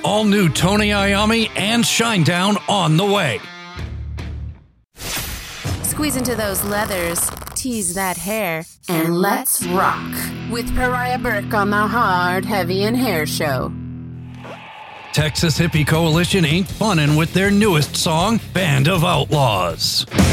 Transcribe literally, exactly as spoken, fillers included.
All new Tony Iommi and Shinedown on the way. Squeeze into those leathers, tease that hair, and let's rock with Pariah Burke on the Hard, Heavy, and Hair Show. Texas Hippie Coalition ain't funnin' with their newest song, Band of Outlaws.